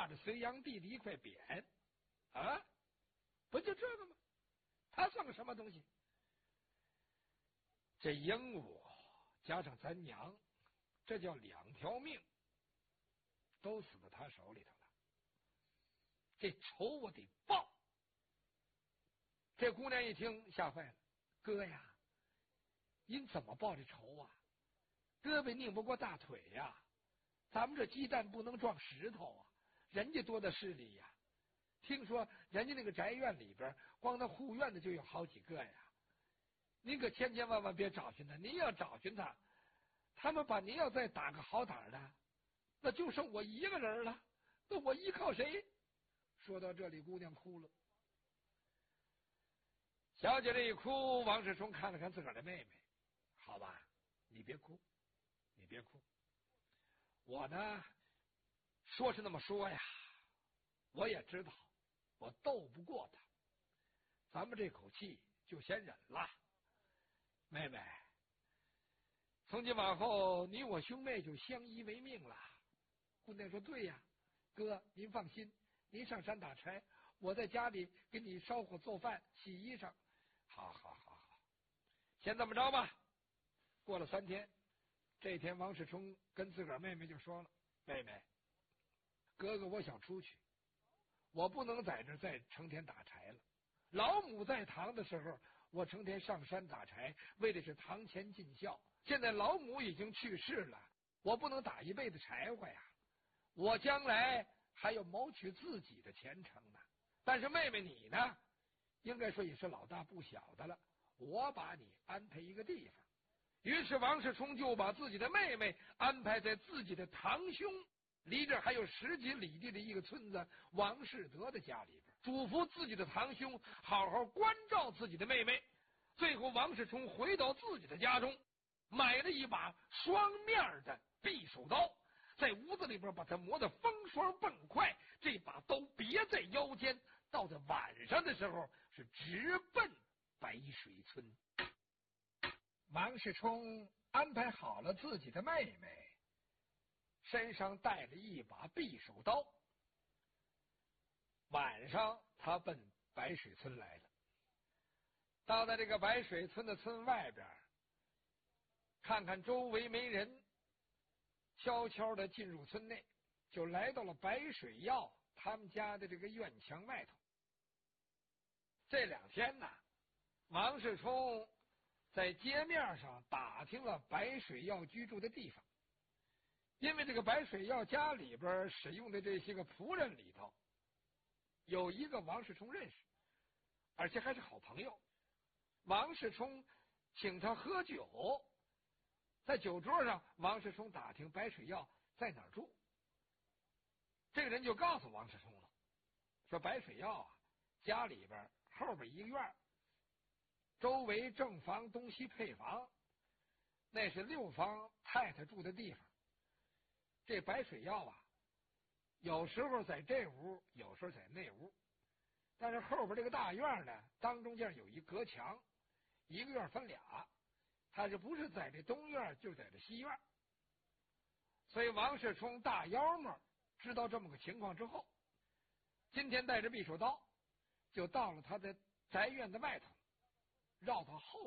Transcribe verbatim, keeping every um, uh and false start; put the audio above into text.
画着隋炀帝的一块匾啊，不就这个吗？他算个什么东西？这鹦鹉加上咱娘，这叫两条命都死在他手里头了。这仇我得报。这姑娘一听吓坏了，哥呀，您怎么报这仇啊？胳膊拧不过大腿呀，咱们这鸡蛋不能撞石头啊，人家多大势力呀！听说人家那个宅院里边，光那护院的就有好几个呀。您可千千万万别找寻他，您要找寻他，他们把您要再打个好打的，那就剩我一个人了，那我依靠谁？说到这里，姑娘哭了。小姐这一哭，王世充看了看自个儿的妹妹，好吧，你别哭，你别哭。我呢，说是那么说呀，我也知道我斗不过他，咱们这口气就先忍了。妹妹，从今往后你我兄妹就相依为命了。姑娘说对呀，哥您放心，您上山打柴，我在家里给你烧火做饭洗衣裳。好好好好，先这么着吧。过了三天，这天王世充跟自个儿妹妹就说了，妹妹，哥哥我想出去，我不能在这再成天打柴了。老母在堂的时候，我成天上山打柴，为的是堂前尽孝。现在老母已经去世了，我不能打一辈子柴火呀。我将来还要谋取自己的前程呢。但是妹妹你呢，应该说也是老大不小的了，我把你安排一个地方。于是王世充就把自己的妹妹安排在自己的堂兄离这还有十几里地的一个村子王世德的家里边，嘱咐自己的堂兄好好关照自己的妹妹。最后王世充回到自己的家中，买了一把双面的匕首刀，在屋子里边把它磨得风霜迸快，这把刀别在腰间，到了晚上的时候是直奔白水村。王世充安排好了自己的妹妹，身上带了一把匕首刀，晚上他奔白水村来了。到了这个白水村的村外边，看看周围没人，悄悄的进入村内，就来到了白水耀他们家的这个院墙外头。这两天呢，王世充在街面上打听了白水耀居住的地方，因为这个白水耀家里边使用的这些个仆人里头，有一个王世充认识，而且还是好朋友。王世充请他喝酒，在酒桌上，王世充打听白水耀在哪儿住。这个人就告诉王世充了，说白水耀啊，家里边后边一个院，周围正房东西配房，那是六房太太住的地方。这白水耀啊，有时候在这屋，有时候在那屋，但是后边这个大院呢，当中间有一隔墙，一个院分俩，他是不是在这东院，就在这西院。所以王世充大妖们知道这么个情况之后，今天带着匕首刀就到了他的宅院的外头，绕到后